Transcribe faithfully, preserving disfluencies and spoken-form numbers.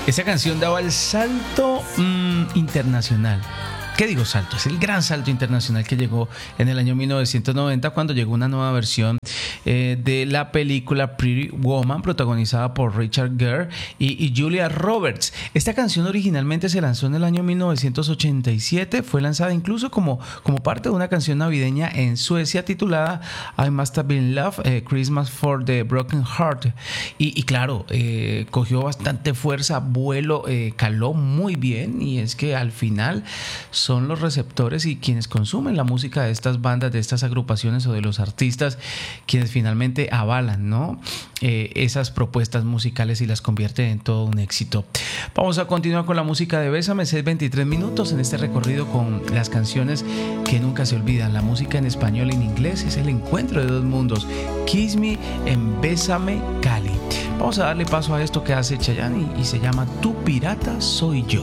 Esa canción daba el salto mmm, internacional. ¿Qué digo salto? Es el gran salto internacional que llegó en el año mil novecientos noventa, cuando llegó una nueva versión eh, de la película Pretty Woman, protagonizada por Richard Gere y, y Julia Roberts. Esta canción originalmente se lanzó en el año mil novecientos ochenta y siete, fue lanzada incluso como, como parte de una canción navideña en Suecia titulada I Must Have Been Love, eh, Christmas for the Broken Heart. Y, y claro, eh, cogió bastante fuerza, vuelo, eh, caló muy bien, y es que al final son los receptores y quienes consumen la música de estas bandas, de estas agrupaciones o de los artistas, quienes finalmente avalan, ¿no? Eh, esas propuestas musicales y las convierten en todo un éxito. Vamos a continuar con la música de Bésame, seis veintitrés minutos en este recorrido con las canciones que nunca se olvidan. La música en español y en inglés es el encuentro de dos mundos. Kiss Me en Bésame Cali. Vamos a darle paso a esto que hace Chayanne y, y se llama Tu Pirata Soy Yo.